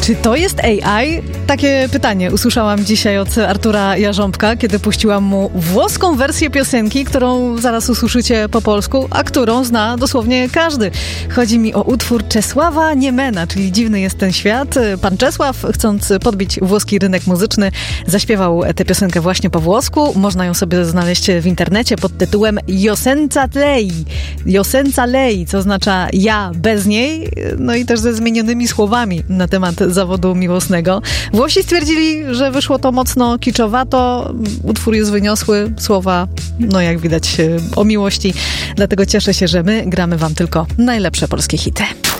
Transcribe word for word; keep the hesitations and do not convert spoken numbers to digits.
Czy to jest A I? Takie pytanie usłyszałam dzisiaj od Artura Jarząbka, kiedy puściłam mu włoską wersję piosenki, którą zaraz usłyszycie po polsku, a którą zna dosłownie każdy. Chodzi mi o utwór Czesława Niemena, czyli Dziwny jest ten świat. Pan Czesław, chcąc podbić włoski rynek muzyczny, zaśpiewał tę piosenkę właśnie po włosku. Można ją sobie znaleźć w internecie pod tytułem Io senza lei. Io senza lei, co oznacza ja bez niej, no i też ze zmienionymi słowami na temat zawodu miłosnego. Włosi stwierdzili, że wyszło to mocno kiczowato. Utwór jest wyniosły, słowa, no jak widać, o miłości. Dlatego cieszę się, że my gramy wam tylko najlepsze polskie hity.